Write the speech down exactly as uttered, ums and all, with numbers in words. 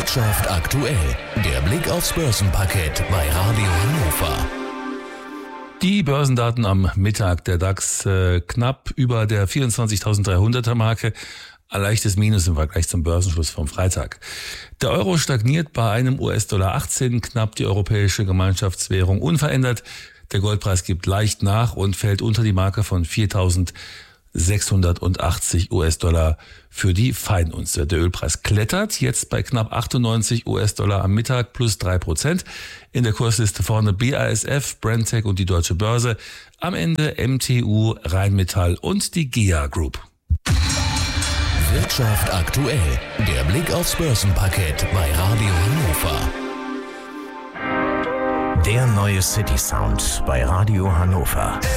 Wirtschaft aktuell. Der Blick aufs Börsenparkett bei Radio Hannover. Die Börsendaten am Mittag. Der DAX äh, knapp über der vierundzwanzigtausenddreihunderter Marke. Ein leichtes Minus im Vergleich zum Börsenschluss vom Freitag. Der Euro stagniert bei einem U S-Dollar achtzehn, knapp die europäische Gemeinschaftswährung unverändert. Der Goldpreis gibt leicht nach und fällt unter die Marke von viertausendsechshundertachtzig U S-Dollar für die Feinunze. Der Ölpreis klettert jetzt bei knapp achtundneunzig U S-Dollar am Mittag, plus drei Prozent. In der Kursliste vorne B A S F, Brentec und die Deutsche Börse. Am Ende M T U, Rheinmetall und die G E A Group. Wirtschaft aktuell. Der Blick aufs Börsenparkett bei Radio Hannover. Der neue City Sound bei Radio Hannover.